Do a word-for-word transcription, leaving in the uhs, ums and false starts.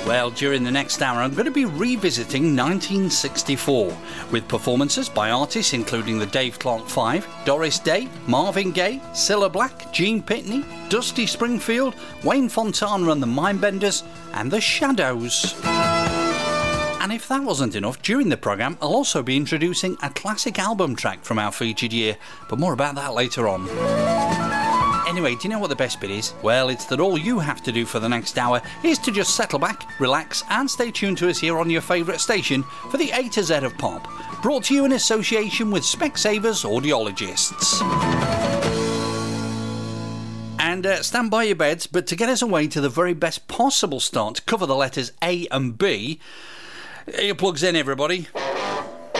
Well, during the next hour, I'm going to be revisiting nineteen sixty-four with performances by artists including the Dave Clark Five, Doris Day, Marvin Gaye, Cilla Black, Gene Pitney, Dusty Springfield, Wayne Fontana and the Mindbenders, and the Shadows. And if that wasn't enough, during the programme, I'll also be introducing a classic album track from our featured year, but more about that later on. Anyway, do you know what the best bit is? Well, it's that all you have to do for the next hour is to just settle back, relax, and stay tuned to us here on your favourite station for the A to Z of Pop, brought to you in association with Specsavers Audiologists. And uh, stand by your beds, but to get us away to the very best possible start to cover the letters A and B, earplugs in, everybody.